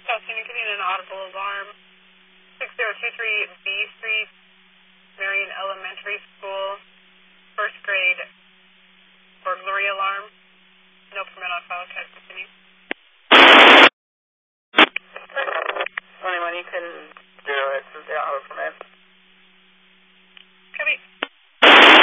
Justin, you're getting an audible alarm. 6023 B Street,